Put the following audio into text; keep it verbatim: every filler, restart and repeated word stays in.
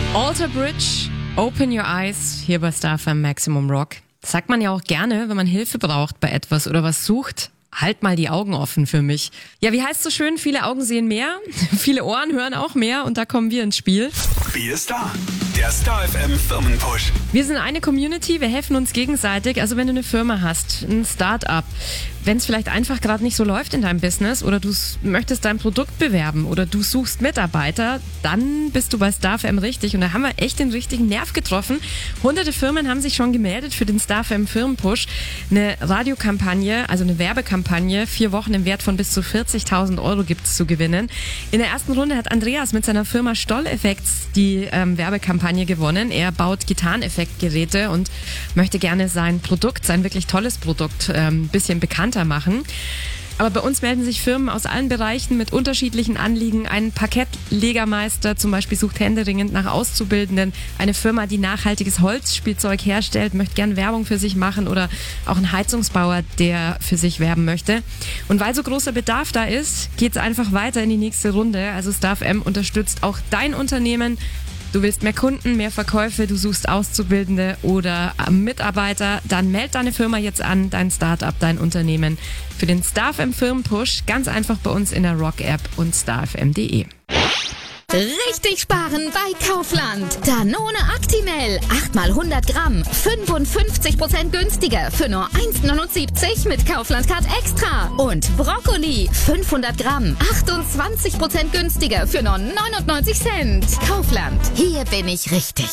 Alter Bridge, Open Your Eyes, hier bei Star F M Maximum Rock. Das sagt man ja auch gerne, wenn man Hilfe braucht bei etwas oder was sucht. Halt mal die Augen offen für mich. Ja, wie heißt so schön, viele Augen sehen mehr, viele Ohren hören auch mehr und da kommen wir ins Spiel. Wir ist da, der Star F M Firmenpush. Wir sind eine Community, wir helfen uns gegenseitig. Also wenn du eine Firma hast, ein Start-up, wenn es vielleicht einfach gerade nicht so läuft in deinem Business oder du möchtest dein Produkt bewerben oder du suchst Mitarbeiter, dann bist du bei Star F M richtig und da haben wir echt den richtigen Nerv getroffen. Hunderte Firmen haben sich schon gemeldet für den Star F M Firmenpush. Eine Radiokampagne, also eine Werbekampagne, vier Wochen im Wert von bis zu vierzigtausend Euro gibt's zu gewinnen. In der ersten Runde hat Andreas mit seiner Firma Stoll Effects die ähm, Werbekampagne gewonnen. Er baut Gitarreneffektgeräte und möchte gerne sein Produkt, sein wirklich tolles Produkt, ein ähm, bisschen bekannter machen. Aber bei uns melden sich Firmen aus allen Bereichen mit unterschiedlichen Anliegen. Ein Parkettlegermeister zum Beispiel sucht händeringend nach Auszubildenden. Eine Firma, die nachhaltiges Holzspielzeug herstellt, möchte gern Werbung für sich machen oder auch ein Heizungsbauer, der für sich werben möchte. Und weil so großer Bedarf da ist, geht's einfach weiter in die nächste Runde. Also Star F M unterstützt auch dein Unternehmen. Du willst mehr Kunden, mehr Verkäufe, du suchst Auszubildende oder Mitarbeiter, dann meld deine Firma jetzt an, dein Startup, dein Unternehmen für den Star F M Firmenpush. Ganz einfach bei uns in der Rock-App und starfm punkt de. Richtig sparen bei Kaufland. Danone Actimel. acht mal hundert Gramm. fünfundfünfzig Prozent günstiger für nur eins neunundsiebzig mit Kaufland Card Extra. Und Brokkoli. fünfhundert Gramm. achtundzwanzig Prozent günstiger für nur neunundneunzig Cent. Kaufland. Hier bin ich richtig.